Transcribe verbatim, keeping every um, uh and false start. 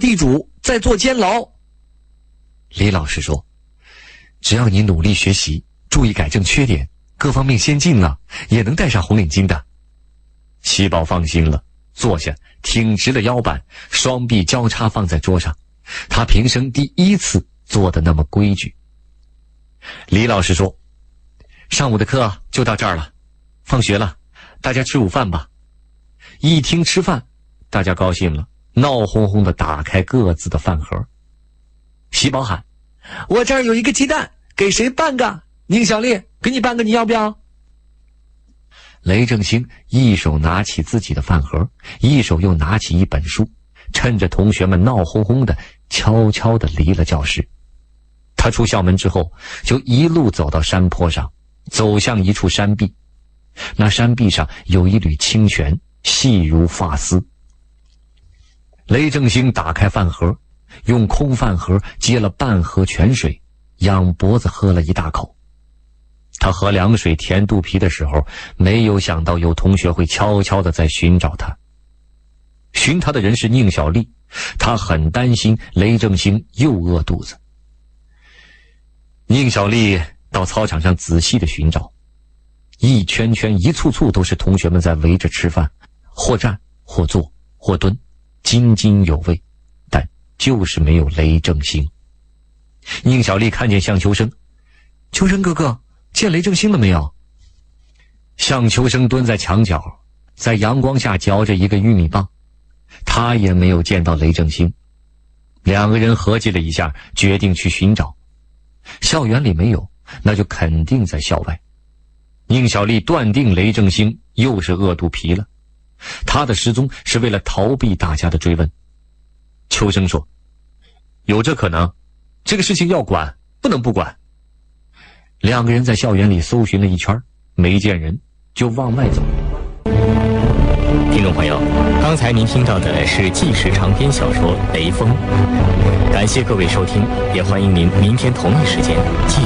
地主在坐监牢。李老师说，只要你努力学习，注意改正缺点，各方面先进了，也能戴上红领巾的。喜宝放心了，坐下，挺直了腰板，双臂交叉放在桌上。他平生第一次做得那么规矩。李老师说，上午的课就到这儿了，放学了，大家吃午饭吧。一听吃饭，大家高兴了，闹哄哄地打开各自的饭盒。喜宝喊，我这儿有一个鸡蛋，给谁半个？宁小丽，给你半个，你要不要？雷正兴一手拿起自己的饭盒，一手又拿起一本书，趁着同学们闹哄哄的，悄悄地离了教室。他出校门之后，就一路走到山坡上，走向一处山壁。那山壁上有一缕清泉，细如发丝。雷正兴打开饭盒，用空饭盒接了半盒泉水，仰脖子喝了一大口。他喝凉水填肚皮的时候，没有想到有同学会悄悄地在寻找他。寻他的人是宁小丽，他很担心雷正兴又饿肚子。宁小丽到操场上仔细地寻找，一圈圈一簇簇都是同学们在围着吃饭，或站或坐或蹲，津津有味，但就是没有雷正兴。宁小丽看见向秋生，秋生哥哥，见雷正兴了没有？向秋生蹲在墙角，在阳光下嚼着一个玉米棒，他也没有见到雷正兴。两个人合计了一下，决定去寻找。校园里没有，那就肯定在校外。宁小丽断定雷正兴又是饿肚皮了，他的失踪是为了逃避大家的追问。秋生说，有这可能，这个事情要管，不能不管。两个人在校园里搜寻了一圈，没见人，就往外走。 听众朋友，刚才您听到的是纪实长篇小说《雷锋》，感谢各位收听，也欢迎您明天同一时间继